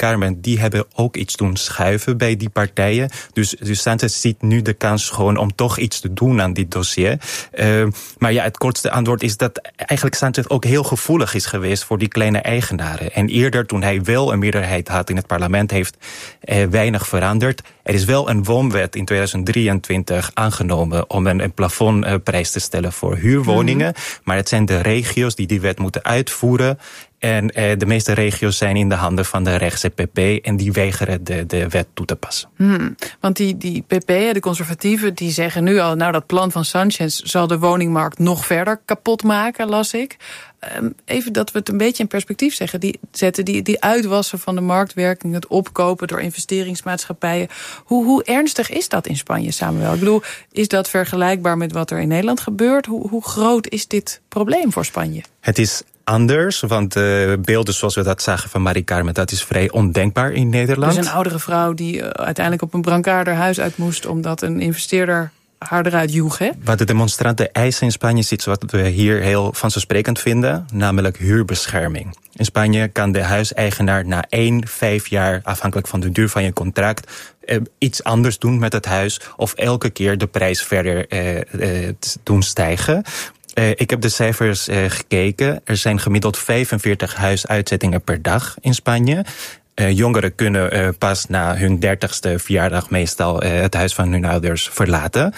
Carmen, die hebben ook iets doen schuiven bij die partijen. Dus Sanchez ziet nu de kans gewoon om toch iets te doen aan dit dossier. Maar ja, het kortste antwoord is dat eigenlijk Sanchez ook heel gevoelig is geweest voor die kleine eigenaren. En eerder, toen hij wel een meerderheid had in het parlement, heeft weinig veranderd. Er is wel een woonwet in 2023 aangenomen om een plafondprijs te stellen voor huurwoningen. Maar het zijn de regio's die wet moeten uitvoeren. En de meeste regio's zijn in de handen van de rechtse PP en die weigeren de wet toe te passen. Want die PP, de conservatieven, die zeggen nu al, nou, dat plan van Sanchez zal de woningmarkt nog verder kapot maken, las ik. Even dat we het een beetje in perspectief zetten. Die uitwassen van de marktwerking, het opkopen door investeringsmaatschappijen. Hoe ernstig is dat in Spanje, Samuel? Ik bedoel, is dat vergelijkbaar met wat er in Nederland gebeurt? Hoe groot is dit probleem voor Spanje? Het is anders, want beelden zoals we dat zagen van Mari Carmen, dat is vrij ondenkbaar in Nederland. Dus een oudere vrouw die uiteindelijk op een brancard haar huis uit moest omdat een investeerder haar eruit joeg, hè? Wat de demonstranten eisen in Spanje is iets wat we hier heel vanzelfsprekend vinden, namelijk huurbescherming. In Spanje kan de huiseigenaar na 1-5 jaar, afhankelijk van de duur van je contract, iets anders doen met het huis of elke keer de prijs verder doen stijgen. Ik heb de cijfers gekeken. Er zijn gemiddeld 45 huisuitzettingen per dag in Spanje. Jongeren kunnen pas na hun 30ste verjaardag meestal het huis van hun ouders verlaten.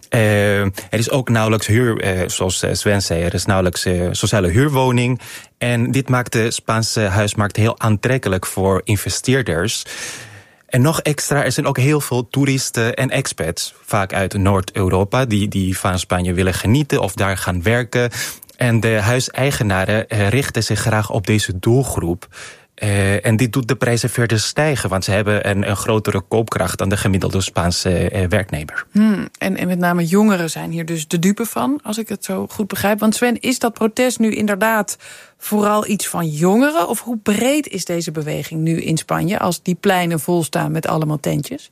Er is ook nauwelijks huur, zoals Sven zei, er is nauwelijks sociale huurwoning. En dit maakt de Spaanse huismarkt heel aantrekkelijk voor investeerders. En nog extra, er zijn ook heel veel toeristen en expats, vaak uit Noord-Europa, die van Spanje willen genieten of daar gaan werken. En de huiseigenaren richten zich graag op deze doelgroep. En dit doet de prijzen verder stijgen, want ze hebben een grotere koopkracht dan de gemiddelde Spaanse werknemer. En met name jongeren zijn hier dus de dupe van, als ik het zo goed begrijp. Want Sven, is dat protest nu inderdaad vooral iets van jongeren? Of hoe breed is deze beweging nu in Spanje, als die pleinen vol staan met allemaal tentjes?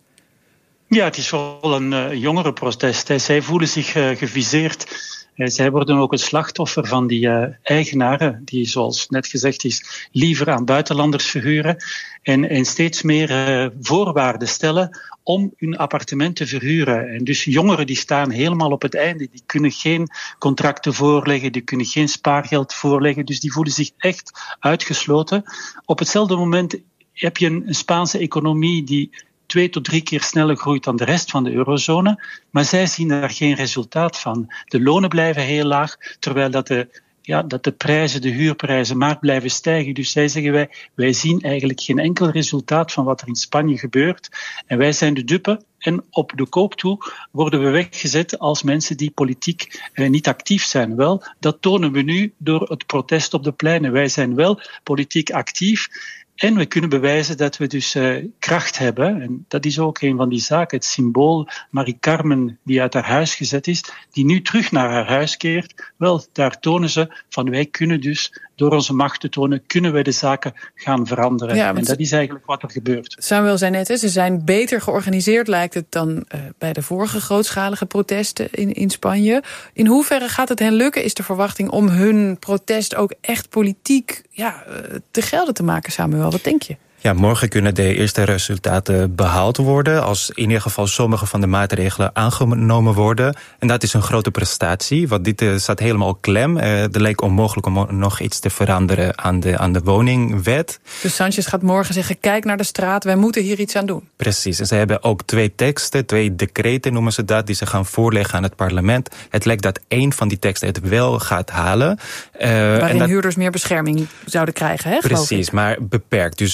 Ja, het is vooral een jongerenprotest. Zij voelen zich geviseerd. Zij worden ook het slachtoffer van die eigenaren die, zoals net gezegd is, liever aan buitenlanders verhuren en steeds meer voorwaarden stellen om hun appartement te verhuren. En dus jongeren die staan helemaal op het einde. Die kunnen geen contracten voorleggen, die kunnen geen spaargeld voorleggen. Dus die voelen zich echt uitgesloten. Op hetzelfde moment heb je een Spaanse economie die 2 tot 3 keer sneller groeit dan de rest van de eurozone. Maar zij zien daar geen resultaat van. De lonen blijven heel laag, terwijl dat de prijzen, de huurprijzen, maar blijven stijgen. Dus zij zeggen wij zien eigenlijk geen enkel resultaat van wat er in Spanje gebeurt. En wij zijn de dupe. En op de koop toe worden we weggezet als mensen die politiek niet actief zijn. Wel, dat tonen we nu door het protest op de pleinen. Wij zijn wel politiek actief. En we kunnen bewijzen dat we dus kracht hebben. En dat is ook een van die zaken. Het symbool Mari Carmen, die uit haar huis gezet is, die nu terug naar haar huis keert. Wel, daar tonen ze van wij kunnen dus, door onze macht te tonen, kunnen wij de zaken gaan veranderen. Ja, en dat is eigenlijk wat er gebeurt. Samuel zei net, ze zijn beter georganiseerd, lijkt het, dan bij de vorige grootschalige protesten in Spanje. In hoeverre gaat het hen lukken, is de verwachting, om hun protest ook echt politiek te gelden te maken, Samuel? Wat denk je? Ja, morgen kunnen de eerste resultaten behaald worden, als in ieder geval sommige van de maatregelen aangenomen worden. En dat is een grote prestatie, want dit staat helemaal klem. Het lijkt onmogelijk om nog iets te veranderen aan de woningwet. Dus Sanchez gaat morgen zeggen, kijk naar de straat, wij moeten hier iets aan doen. Precies, en ze hebben ook 2 teksten, 2 decreten noemen ze dat, die ze gaan voorleggen aan het parlement. Het lijkt dat 1 van die teksten het wel gaat halen. Waarin huurders meer bescherming zouden krijgen, hè? Precies, maar beperkt. Dus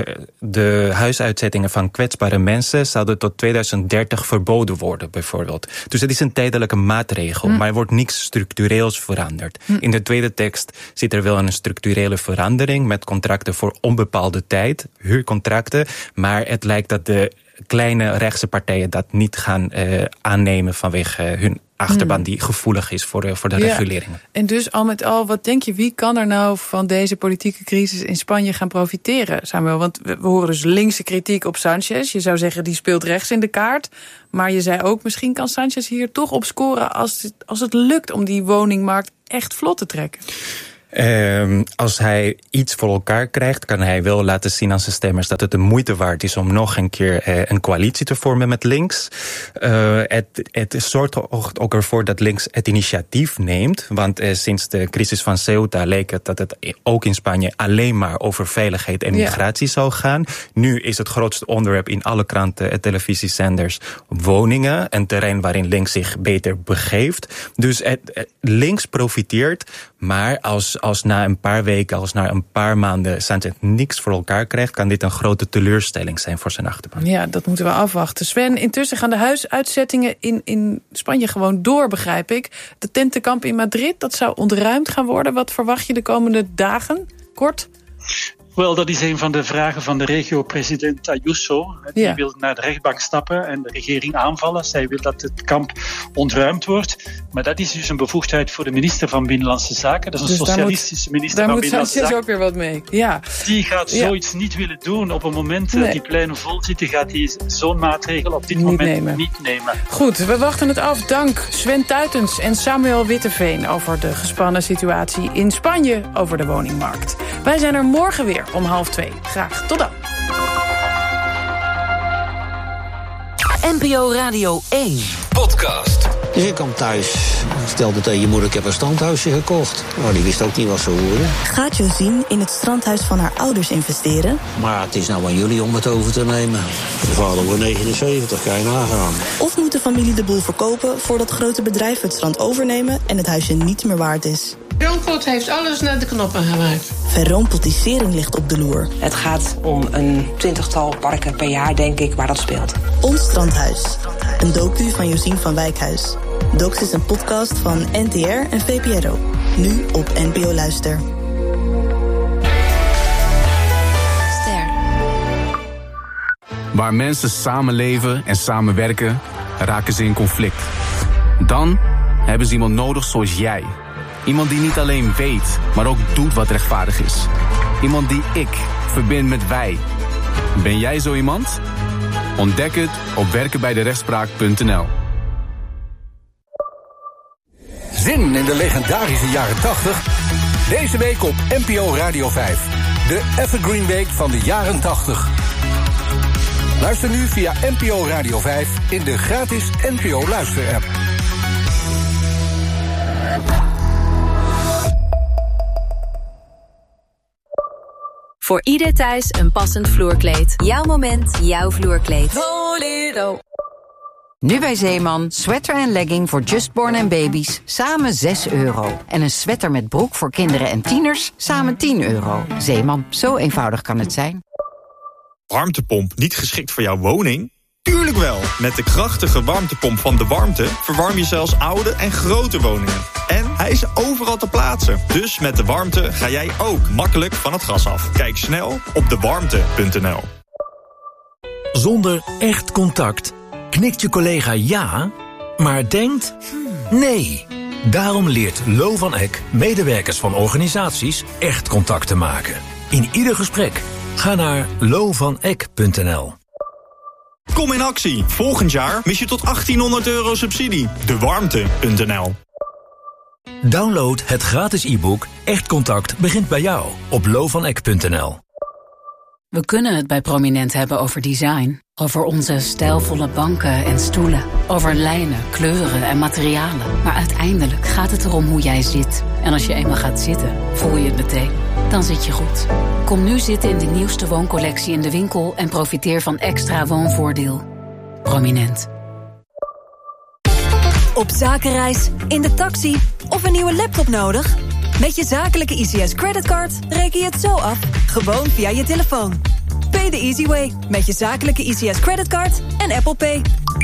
de huisuitzettingen van kwetsbare mensen zouden tot 2030 verboden worden, bijvoorbeeld. Dus het is een tijdelijke maatregel, maar er wordt niks structureels veranderd. In de tweede tekst zit er wel een structurele verandering met contracten voor onbepaalde tijd, huurcontracten, maar het lijkt dat de kleine rechtse partijen dat niet gaan aannemen vanwege hun achterban die gevoelig is voor de reguleringen. En dus al met al, wat denk je, wie kan er nou van deze politieke crisis in Spanje gaan profiteren, Samuel? Want we horen dus linkse kritiek op Sanchez. Je zou zeggen, die speelt rechts in de kaart. Maar je zei ook, misschien kan Sanchez hier toch op scoren als het lukt om die woningmarkt echt vlot te trekken. Als hij iets voor elkaar krijgt, kan hij wel laten zien aan zijn stemmers dat het de moeite waard is om nog een keer een coalitie te vormen met links. Het zorgt ook ervoor dat links het initiatief neemt. Want sinds de crisis van Ceuta leek het dat het ook in Spanje alleen maar over veiligheid en migratie zou gaan. Nu is het grootste onderwerp in alle kranten en televisiezenders woningen. Een terrein waarin links zich beter begeeft. Dus links profiteert, maar als na een paar weken, als na een paar maanden Sánchez niks voor elkaar krijgt, kan dit een grote teleurstelling zijn voor zijn achterban. Ja, dat moeten we afwachten. Sven, intussen gaan de huisuitzettingen in Spanje gewoon door, begrijp ik. De tentenkamp in Madrid, dat zou ontruimd gaan worden. Wat verwacht je de komende dagen? Kort? Wel, dat is een van de vragen van de regio-president Ayuso. Die wil naar de rechtbank stappen en de regering aanvallen. Zij wil dat het kamp ontruimd wordt. Maar dat is dus een bevoegdheid voor de minister van Binnenlandse Zaken. Dat is een socialistische minister van Binnenlandse Zaken. Daar moet Sánchez ook weer wat mee. Ja. Die gaat zoiets niet willen doen. Op het moment dat die pleinen vol zitten, gaat hij zo'n maatregel op dit moment niet nemen. Goed, we wachten het af. Dank Sven Tuitens en Samuel Witteveen over de gespannen situatie in Spanje over de woningmarkt. Wij zijn er morgen weer om 1:30. Graag tot dan. NPO Radio 1 podcast. Dus ik kwam thuis, stelde tegen je moeder, ik heb een strandhuisje gekocht. Oh, die wist ook niet wat ze hoorde. Gaat Josien in het strandhuis van haar ouders investeren? Maar het is nou aan jullie om het over te nemen. De vader wordt 79, kan je nagaan. Of moet de familie de boel verkopen voordat grote bedrijven het strand overnemen en het huisje niet meer waard is? Roompot heeft alles naar de knoppen gemaakt. Verroompotisering ligt op de loer. Het gaat om een 20-tal parken per jaar, denk ik, waar dat speelt. Ons Strandhuis. Een docu van Josien van Wijkhuis. Docs is een podcast van NTR en VPRO. Nu op NPO Luister. Ster. Waar mensen samenleven en samenwerken, raken ze in conflict. Dan hebben ze iemand nodig zoals jij. Iemand die niet alleen weet, maar ook doet wat rechtvaardig is. Iemand die ik verbind met wij. Ben jij zo iemand? Ontdek het op werkenbijderechtspraak.nl. Zin in de legendarische jaren 80? Deze week op NPO Radio 5. De Evergreen Week van de jaren 80. Luister nu via NPO Radio 5 in de gratis NPO Luister-app. Voor ieder thuis een passend vloerkleed. Jouw moment, jouw vloerkleed. Bolero. Nu bij Zeeman, sweater en legging voor justborn en baby's, samen €6. En een sweater met broek voor kinderen en tieners, samen €10. Zeeman, zo eenvoudig kan het zijn. Warmtepomp niet geschikt voor jouw woning? Tuurlijk wel! Met de krachtige warmtepomp van De Warmte verwarm je zelfs oude en grote woningen. En hij is overal te plaatsen. Dus met De Warmte ga jij ook makkelijk van het gas af. Kijk snel op dewarmte.nl. Zonder echt contact knikt je collega ja, maar denkt nee. Daarom leert Lo van Eck medewerkers van organisaties echt contact te maken. In ieder gesprek ga naar lovaneck.nl. Kom in actie. Volgend jaar mis je tot €1800 subsidie. Dewarmte.nl. Download het gratis e-book Echt Contact begint bij jou op lovaneck.nl. We kunnen het bij Prominent hebben over design. Over onze stijlvolle banken en stoelen. Over lijnen, kleuren en materialen. Maar uiteindelijk gaat het erom hoe jij zit. En als je eenmaal gaat zitten, voel je het meteen. Dan zit je goed. Kom nu zitten in de nieuwste wooncollectie in de winkel en profiteer van extra woonvoordeel. Prominent. Op zakenreis, in de taxi of een nieuwe laptop nodig? Met je zakelijke ICS creditcard reken je het zo af, gewoon via je telefoon. Pay the easy way met je zakelijke ICS creditcard en Apple Pay.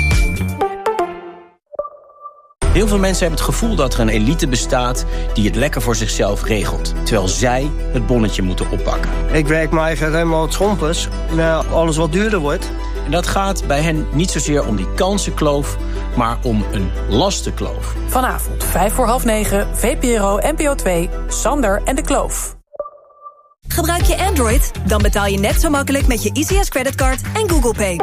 Heel veel mensen hebben het gevoel dat er een elite bestaat die het lekker voor zichzelf regelt, terwijl zij het bonnetje moeten oppakken. Ik werk me eigenlijk helemaal het schompers naar alles wat duurder wordt. En dat gaat bij hen niet zozeer om die kansenkloof, maar om een lastenkloof. Vanavond 8:55, VPRO NPO 2, Sander en de Kloof. Gebruik je Android? Dan betaal je net zo makkelijk met je ICS creditcard en Google Pay.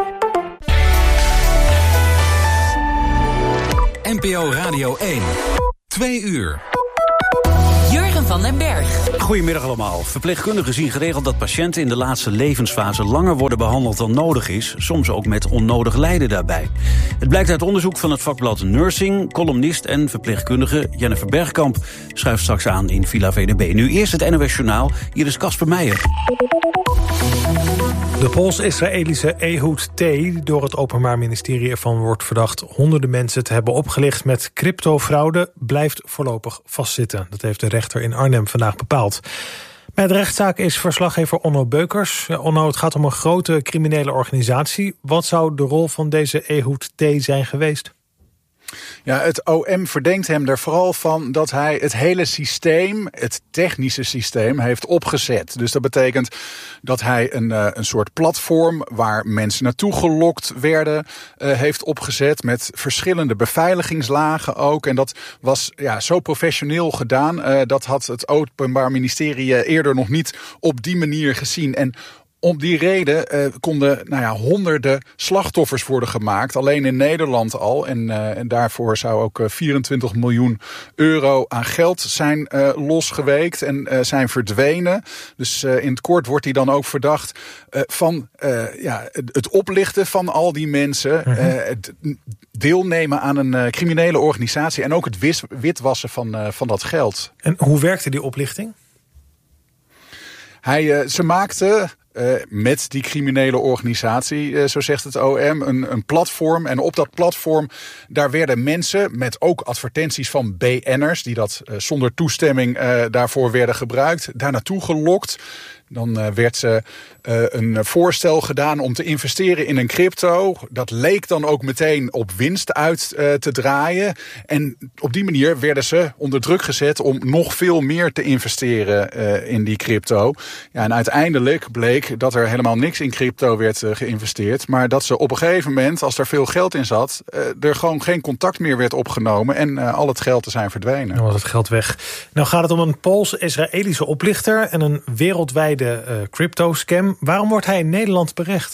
NPO Radio 1. 2 uur. Jurgen Jurgen van den Berg. Goedemiddag allemaal. Verpleegkundigen zien geregeld dat patiënten in de laatste levensfase langer worden behandeld dan nodig is. Soms ook met onnodig lijden daarbij. Het blijkt uit onderzoek van het vakblad Nursing. Columnist en verpleegkundige Jennifer Bergkamp schuift straks aan in Villa VDB. Nu eerst het NOS Journaal. Hier is Casper Meijer. De Pools-Israëlische Ehud T. door het Openbaar Ministerie ervan wordt verdacht honderden mensen te hebben opgelicht met cryptofraude, blijft voorlopig vastzitten. Dat heeft de rechter in Arnhem vandaag bepaald. Bij de rechtszaak is verslaggever Onno Beukers. Onno, het gaat om een grote criminele organisatie. Wat zou de rol van deze Ehud T. zijn geweest? Ja, het OM verdenkt hem er vooral van dat hij het hele systeem, het technische systeem, heeft opgezet. Dus dat betekent dat hij een soort platform waar mensen naartoe gelokt werden, heeft opgezet met verschillende beveiligingslagen ook. En dat was zo professioneel gedaan. Dat had het Openbaar Ministerie eerder nog niet op die manier gezien. En om die reden konden honderden slachtoffers worden gemaakt. Alleen in Nederland al. En daarvoor zou ook 24 miljoen euro aan geld zijn losgeweekt en zijn verdwenen. Dus in het kort wordt hij dan ook verdacht van het oplichten van al die mensen. Het deelnemen aan een criminele organisatie en ook het witwassen van dat geld. En hoe werkte die oplichting? Ze maakte met die criminele organisatie, zo zegt het OM, een platform. En op dat platform, daar werden mensen met ook advertenties van BN'ers, die dat zonder toestemming daarvoor werden gebruikt, daar naartoe gelokt. Dan werd een voorstel gedaan om te investeren in een crypto. Dat leek dan ook meteen op winst uit te draaien. En op die manier werden ze onder druk gezet om nog veel meer te investeren in die crypto. Ja, en uiteindelijk bleek dat er helemaal niks in crypto werd geïnvesteerd. Maar dat ze op een gegeven moment, als er veel geld in zat, er gewoon geen contact meer werd opgenomen. En al het geld te zijn verdwenen. Dan was het geld weg. Nou gaat het om een Pools-Israëlische oplichter en een wereldwijde crypto-scam. Waarom wordt hij in Nederland berecht?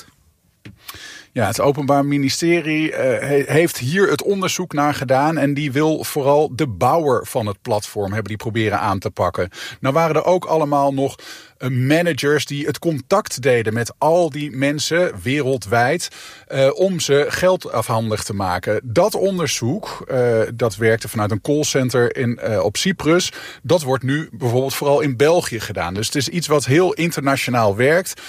Ja, het Openbaar Ministerie heeft hier het onderzoek naar gedaan. En die wil vooral de bouwer van het platform hebben die proberen aan te pakken. Nou waren er ook allemaal nog managers die het contact deden met al die mensen wereldwijd om ze geld afhandig te maken. Dat onderzoek, dat werkte vanuit een callcenter op Cyprus. Dat wordt nu bijvoorbeeld vooral in België gedaan. Dus het is iets wat heel internationaal werkt.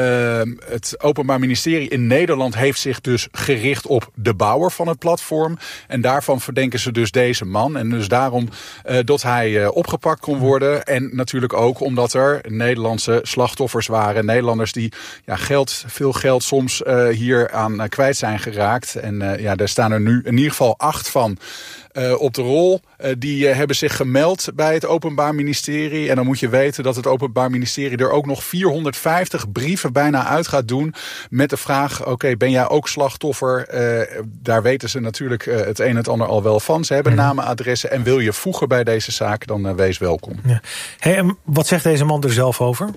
Het Openbaar Ministerie in Nederland heeft zich dus gericht op de bouwer van het platform. En daarvan verdenken ze dus deze man. En dus daarom dat hij opgepakt kon worden. En natuurlijk ook omdat er Nederlandse slachtoffers waren. Nederlanders die veel geld soms hier aan kwijt zijn geraakt. En daar staan er nu in ieder geval 8 van op de rol. Die hebben zich gemeld bij het Openbaar Ministerie. En dan moet je weten dat het Openbaar Ministerie er ook nog 450 brieven bijna uit gaat doen met de vraag, oké, ben jij ook slachtoffer? Daar weten ze natuurlijk het een en het ander al wel van. Ze hebben namen, adressen en wil je voegen bij deze zaak, dan wees welkom. Ja. Hey, en wat zegt deze man er zelf over?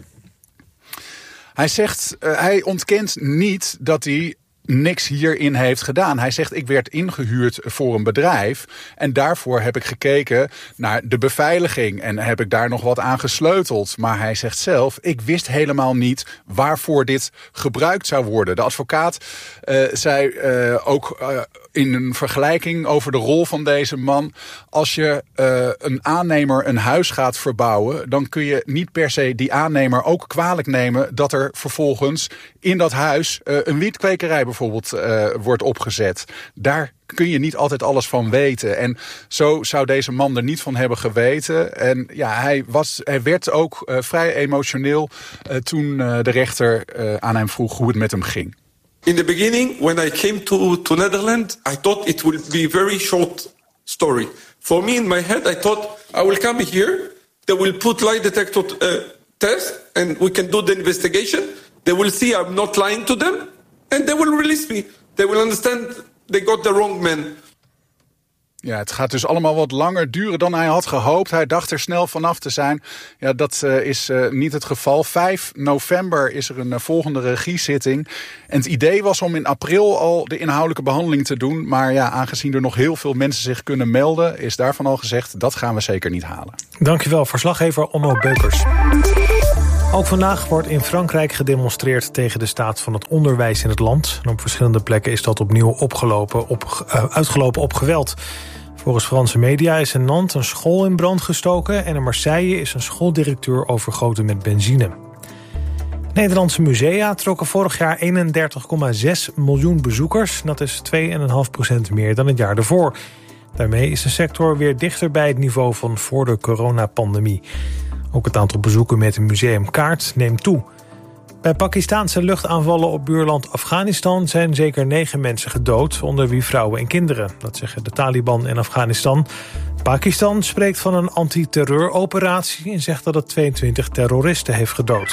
Hij ontkent niet dat hij niks hierin heeft gedaan. Hij zegt, ik werd ingehuurd voor een bedrijf en daarvoor heb ik gekeken naar de beveiliging en heb ik daar nog wat aan gesleuteld. Maar hij zegt zelf, ik wist helemaal niet waarvoor dit gebruikt zou worden. De advocaat zei ook in een vergelijking over de rol van deze man, als je een aannemer een huis gaat verbouwen, dan kun je niet per se die aannemer ook kwalijk nemen dat er vervolgens in dat huis een wietkwekerij bijvoorbeeld wordt opgezet. Daar kun je niet altijd alles van weten. En zo zou deze man er niet van hebben geweten. En ja, hij werd ook vrij emotioneel toen de rechter aan hem vroeg hoe het met hem ging. In the beginning, when I came to Netherlands, I thought it would be a very short story. For me, in my head, I thought, I will come here, they will put lie detector test, and we can do the investigation. They will see I'm not lying to them, and they will release me. They will understand they got the wrong man. Ja, het gaat dus allemaal wat langer duren dan hij had gehoopt. Hij dacht er snel vanaf te zijn. Ja, dat is niet het geval. 5 november is er een volgende regiezitting. En het idee was om in april al de inhoudelijke behandeling te doen. Maar ja, aangezien er nog heel veel mensen zich kunnen melden, is daarvan al gezegd, dat gaan we zeker niet halen. Dankjewel, verslaggever Onno Beukers. Ook vandaag wordt in Frankrijk gedemonstreerd tegen de staat van het onderwijs in het land. En op verschillende plekken is dat opnieuw uitgelopen op geweld. Volgens Franse media is in Nantes een school in brand gestoken en in Marseille is een schooldirecteur overgoten met benzine. Nederlandse musea trokken vorig jaar 31,6 miljoen bezoekers. Dat is 2,5% meer dan het jaar ervoor. Daarmee is de sector weer dichter bij het niveau van voor de coronapandemie. Ook het aantal bezoeken met een museumkaart neemt toe. Bij Pakistaanse luchtaanvallen op buurland Afghanistan zijn zeker 9 mensen gedood, onder wie vrouwen en kinderen. Dat zeggen de Taliban in Afghanistan. Pakistan spreekt van een antiterreuroperatie en zegt dat het 22 terroristen heeft gedood.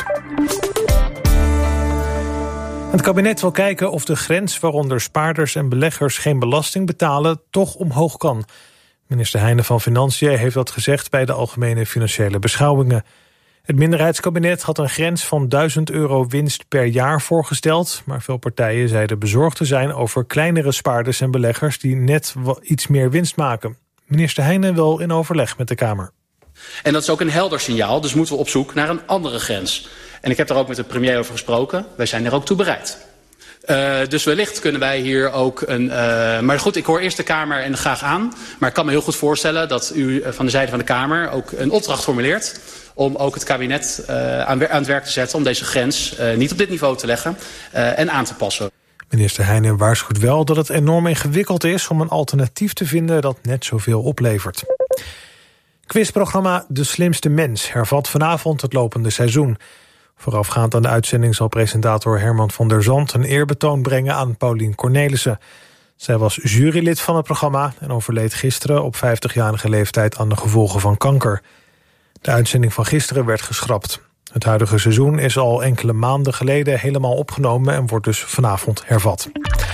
Het kabinet wil kijken of de grens waaronder spaarders en beleggers geen belasting betalen toch omhoog kan. Minister Heijnen van Financiën heeft dat gezegd bij de Algemene Financiële Beschouwingen. Het minderheidskabinet had een grens van €1000 winst per jaar voorgesteld, maar veel partijen zeiden bezorgd te zijn over kleinere spaarders en beleggers die net iets meer winst maken. Minister Heijnen wil in overleg met de Kamer. En dat is ook een helder signaal, dus moeten we op zoek naar een andere grens. En ik heb daar ook met de premier over gesproken. Wij zijn er ook toe bereid. Dus wellicht kunnen wij hier ook een... maar goed, ik hoor eerst de Kamer en graag aan. Maar ik kan me heel goed voorstellen dat u van de zijde van de Kamer ook een opdracht formuleert om ook het kabinet aan het werk te zetten om deze grens niet op dit niveau te leggen en aan te passen. Minister Heijnen waarschuwt wel dat het enorm ingewikkeld is om een alternatief te vinden dat net zoveel oplevert. Quizprogramma De Slimste Mens hervat vanavond het lopende seizoen. Voorafgaand aan de uitzending zal presentator Herman van der Zand een eerbetoon brengen aan Paulien Cornelissen. Zij was jurylid van het programma en overleed gisteren op 50-jarige leeftijd aan de gevolgen van kanker. De uitzending van gisteren werd geschrapt. Het huidige seizoen is al enkele maanden geleden helemaal opgenomen en wordt dus vanavond hervat.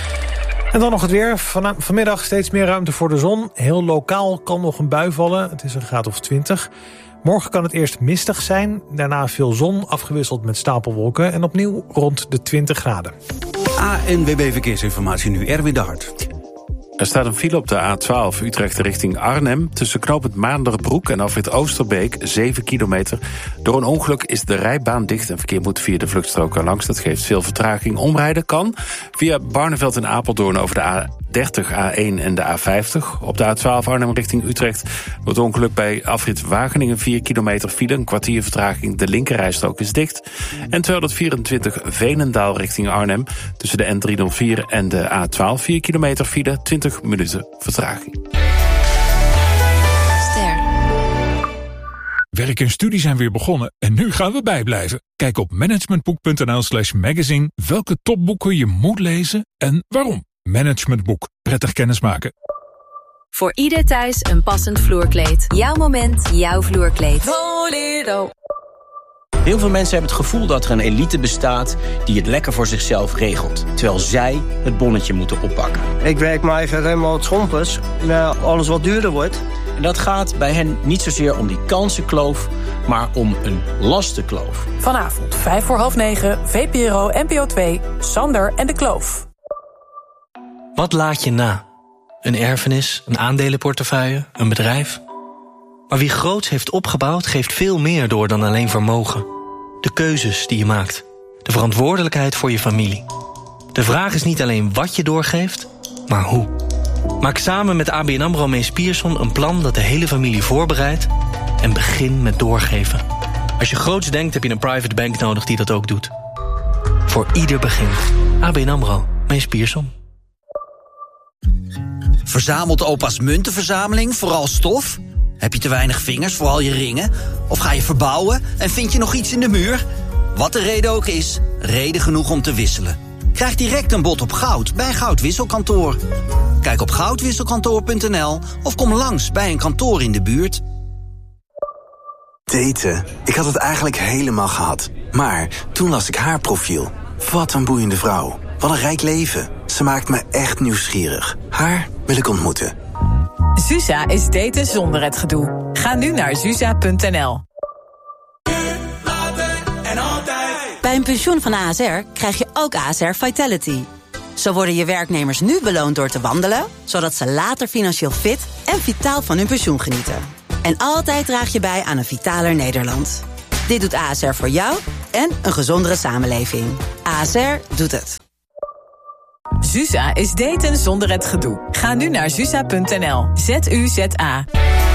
En dan nog het weer. Vanmiddag steeds meer ruimte voor de zon. Heel lokaal kan nog een bui vallen. Het is een graad of 20. Morgen kan het eerst mistig zijn. Daarna veel zon, afgewisseld met stapelwolken. En opnieuw rond de 20 graden. ANWB Verkeersinformatie nu, Erwin de Hart. Er staat een file op de A12 Utrecht richting Arnhem. Tussen knooppunt Maanderbroek en afrit Oosterbeek, 7 kilometer. Door een ongeluk is de rijbaan dicht en verkeer moet via de vluchtstrook erlangs. Dat geeft veel vertraging. Omrijden kan via Barneveld en Apeldoorn over de A30, A1 en de A50. Op de A12 Arnhem richting Utrecht wordt ongeluk bij afrit Wageningen, 4 kilometer file. Een kwartier vertraging, de linkerrijstrook is dicht. En 224 Veenendaal richting Arnhem. Tussen de N304 en de A12, 4 kilometer file, 20 minuten vertraging. Werk en studie zijn weer begonnen en nu gaan we bijblijven. Kijk op managementboek.nl/magazine welke topboeken je moet lezen en waarom. Managementboek. Prettig kennismaken. Voor ieder thuis een passend vloerkleed. Jouw moment, jouw vloerkleed. Voledo. Heel veel mensen hebben het gevoel dat er een elite bestaat die het lekker voor zichzelf regelt, terwijl zij het bonnetje moeten oppakken. Ik werk maar even helemaal het schompers. Alles wat duurder wordt. En dat gaat bij hen niet zozeer om die kansenkloof, maar om een lastenkloof. Vanavond 8:55, VPRO NPO 2, Sander en de Kloof. Wat laat je na? Een erfenis, een aandelenportefeuille, een bedrijf? Maar wie groots heeft opgebouwd, geeft veel meer door dan alleen vermogen. De keuzes die je maakt. De verantwoordelijkheid voor je familie. De vraag is niet alleen wat je doorgeeft, maar hoe. Maak samen met ABN AMRO Mees Pierson een plan dat de hele familie voorbereidt en begin met doorgeven. Als je groots denkt, heb je een private bank nodig die dat ook doet. Voor ieder begin. ABN AMRO Mees Pierson. Verzamelt opa's muntenverzameling vooral stof? Heb je te weinig vingers voor al je ringen? Of ga je verbouwen en vind je nog iets in de muur? Wat de reden ook is, reden genoeg om te wisselen. Krijg direct een bod op goud bij Goudwisselkantoor. Kijk op goudwisselkantoor.nl of kom langs bij een kantoor in de buurt. Daten. Ik had het eigenlijk helemaal gehad. Maar toen las ik haar profiel. Wat een boeiende vrouw. Wat een rijk leven. Ze maakt me echt nieuwsgierig. Haar wil ik ontmoeten. Zuza is daten zonder het gedoe. Ga nu naar zuza.nl. Bij een pensioen van ASR krijg je ook ASR Vitality. Zo worden je werknemers nu beloond door te wandelen, zodat ze later financieel fit en vitaal van hun pensioen genieten. En altijd draag je bij aan een vitaler Nederland. Dit doet ASR voor jou en een gezondere samenleving. ASR doet het. Zuza is daten zonder het gedoe. Ga nu naar zuza.nl. ZUZA.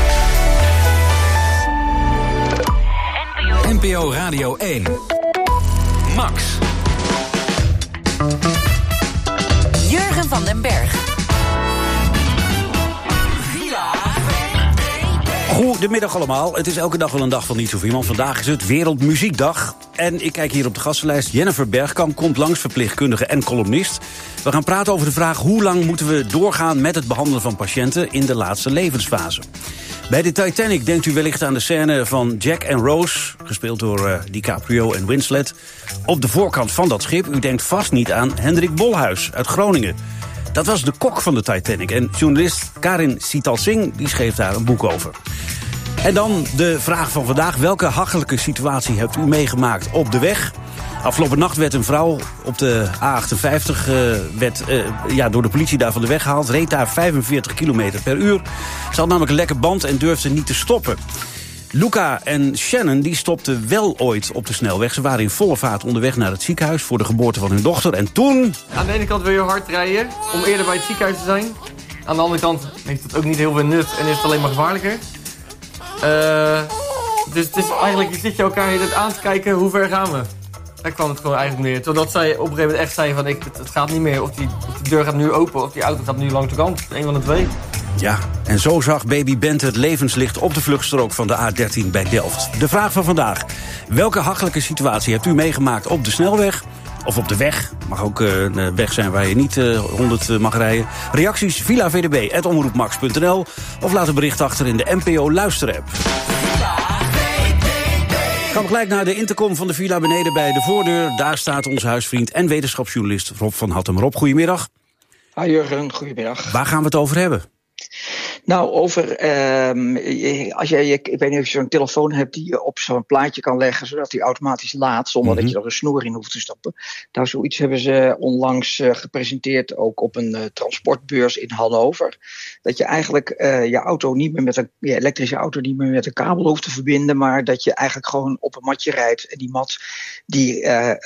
NPO Radio 1. Max. Jurgen van den Berg. Goedemiddag allemaal. Het is elke dag wel een dag van niet zoveel. Want vandaag is het Wereldmuziekdag. En ik kijk hier op de gastenlijst. Jennifer Bergkamp komt langs, verpleegkundige en columnist. We gaan praten over de vraag hoe lang moeten we doorgaan met het behandelen van patiënten in de laatste levensfase. Bij de Titanic denkt u wellicht aan de scène van Jack en Rose, gespeeld door DiCaprio en Winslet, op de voorkant van dat schip. U denkt vast niet aan Hendrik Bolhuis uit Groningen. Dat was de kok van de Titanic. En journalist Karin Sital-Singh die schreef daar een boek over. En dan de vraag van vandaag. Welke hachelijke situatie hebt u meegemaakt op de weg? Afgelopen nacht werd een vrouw op de A58 door de politie daar van de weg gehaald. Reed daar 45 km per uur. Ze had namelijk een lekke band en durfde niet te stoppen. Luca en Shannon die stopten wel ooit op de snelweg. Ze waren in volle vaart onderweg naar het ziekenhuis voor de geboorte van hun dochter. En toen... Aan de ene kant wil je hard rijden om eerder bij het ziekenhuis te zijn. Aan de andere kant heeft het ook niet heel veel nut en is het alleen maar gevaarlijker. Dus het is eigenlijk, je zit je elkaar hier aan te kijken, hoe ver gaan we? Daar kwam het gewoon eigenlijk neer. Totdat zij op een gegeven moment echt zei van, het gaat niet meer. Of die deur gaat nu open, of die auto gaat nu langs de kant. Een van de twee. Ja, en zo zag baby Bente het levenslicht op de vluchtstrook van de A13 bij Delft. De vraag van vandaag. Welke hachelijke situatie hebt u meegemaakt op de snelweg? Of op de weg. Mag ook een weg zijn waar je niet 100 mag rijden. Reacties villavdb@omroepmax.nl of laat een bericht achter in de NPO Luisterapp. Gaan we gelijk naar de intercom van de villa beneden bij de voordeur. Daar staat onze huisvriend en wetenschapsjournalist Rob van Hattem. Rob, goedemiddag. Hi Jurgen, goedemiddag. Waar gaan we het over hebben? Nou, over, ik weet niet of je zo'n telefoon hebt die je op zo'n plaatje kan leggen, zodat die automatisch laadt, zonder dat je er een snoer in hoeft te stoppen. Nou, zoiets hebben ze onlangs gepresenteerd, ook op een transportbeurs in Hannover. Dat je eigenlijk je auto niet meer met je elektrische auto niet meer met een kabel hoeft te verbinden, maar dat je eigenlijk gewoon op een matje rijdt. En die mat, die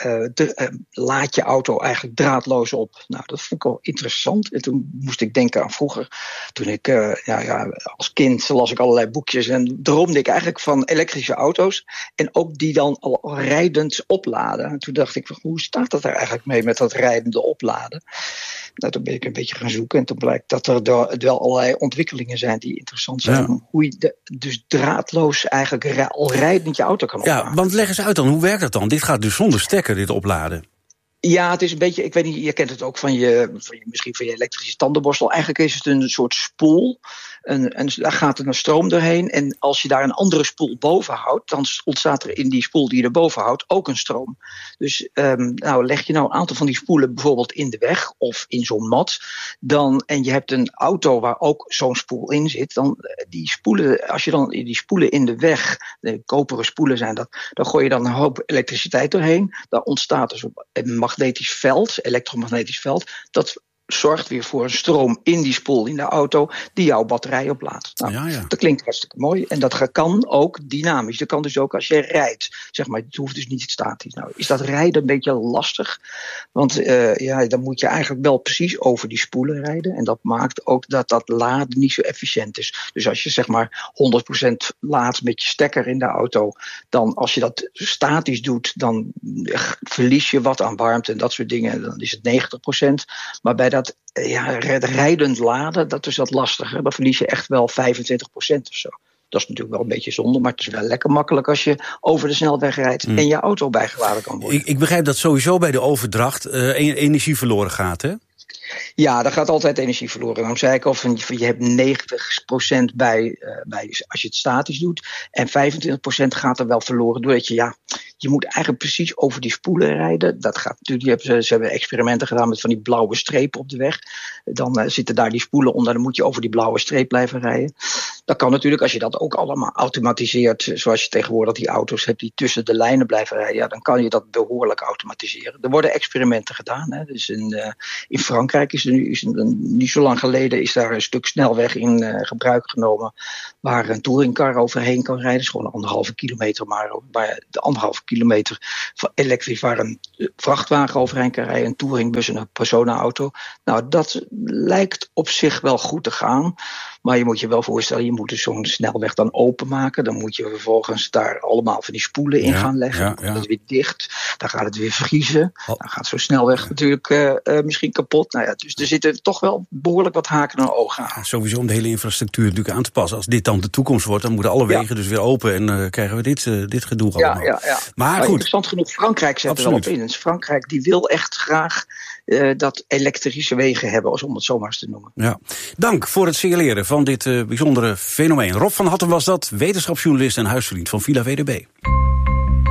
laat je auto eigenlijk draadloos op. Nou, dat vond ik wel interessant. En toen moest ik denken aan vroeger, toen ik als kind las ik allerlei boekjes en droomde ik eigenlijk van elektrische auto's en ook die dan al rijdend opladen. En toen dacht ik, hoe staat dat er eigenlijk mee met dat rijdende opladen? Nou, toen ben ik een beetje gaan zoeken en toen blijkt dat er wel allerlei ontwikkelingen zijn die interessant zijn. Ja. Hoe je dus draadloos eigenlijk al rijdend je auto kan opladen. Ja, want leg eens uit dan, hoe werkt dat dan? Dit gaat dus zonder stekker, dit opladen. Ja, het is een beetje, ik weet niet, je kent het ook misschien van je elektrische tandenborstel. Eigenlijk is het een soort spoel. En daar gaat er een stroom doorheen. En als je daar een andere spoel boven houdt, dan ontstaat er in die spoel die je erboven houdt ook een stroom. Dus leg je nou een aantal van die spoelen bijvoorbeeld in de weg of in zo'n mat. En je hebt een auto waar ook zo'n spoel in zit. Dan die spoelen, als je dan die spoelen in de weg, de koperen spoelen zijn dat, dan gooi je dan een hoop elektriciteit doorheen. Dan ontstaat dus een magnetisch veld, elektromagnetisch veld. Dat zorgt weer voor een stroom in die spoel in de auto die jouw batterij oplaadt. Nou, dat klinkt hartstikke mooi. En dat kan ook dynamisch. Dat kan dus ook als je rijdt. Zeg maar, het hoeft dus niet statisch. Nou, is dat rijden een beetje lastig? Want dan moet je eigenlijk wel precies over die spoelen rijden. En dat maakt ook dat laden niet zo efficiënt is. Dus als je zeg maar 100% laadt met je stekker in de auto, dan als je dat statisch doet, dan verlies je wat aan warmte en dat soort dingen. Dan is het 90%. Maar bij dat rijdend laden, dat is wat lastiger. Dan verlies je echt wel 25% of zo. Dat is natuurlijk wel een beetje zonde, maar het is wel lekker makkelijk als je over de snelweg rijdt en je auto bijgeladen kan worden. Ik begrijp dat sowieso bij de overdracht energie verloren gaat, hè? Ja, daar gaat altijd energie verloren. Daarom zei ik al, je hebt 90% bij als je het statisch doet. En 25% gaat er wel verloren doordat je Je moet eigenlijk precies over die spoelen rijden. Dat gaat natuurlijk. Ze hebben experimenten gedaan met van die blauwe strepen op de weg. Dan zitten daar die spoelen onder. Dan moet je over die blauwe streep blijven rijden. Dat kan natuurlijk als je dat ook allemaal automatiseert. Zoals je tegenwoordig die auto's hebt die tussen de lijnen blijven rijden. Ja, dan kan je dat behoorlijk automatiseren. Er worden experimenten gedaan. Hè. Dus in Frankrijk is niet zo lang geleden is daar een stuk snelweg in gebruik genomen. Waar een touringcar overheen kan rijden. Dus gewoon 1,5 kilometer. Maar de 1,5 kilometer van elektrisch waar een vrachtwagen overheen kan rijden. Een touringbus en een personenauto. Nou, dat lijkt op zich wel goed te gaan. Maar je moet je wel voorstellen, je moet dus zo'n snelweg dan openmaken. Dan moet je vervolgens daar allemaal van die spoelen in gaan leggen. Dan wordt het weer dicht. Dan gaat het weer vriezen. Dan gaat zo'n snelweg natuurlijk misschien kapot. Nou ja, dus er zitten toch wel behoorlijk wat haken en ogen aan. Ja, sowieso om de hele infrastructuur natuurlijk aan te passen. Als dit dan de toekomst wordt, dan moeten alle wegen dus weer open. En krijgen we dit gedoe allemaal. Ja. Maar goed. Interessant genoeg, Frankrijk zet er wel op in. Dus Frankrijk die wil echt graag dat elektrische wegen hebben, om het zo maar eens te noemen. Ja. Dank voor het signaleren van dit bijzondere fenomeen. Rob van Hattem was dat, wetenschapsjournalist en huisvriend van Villa VDB.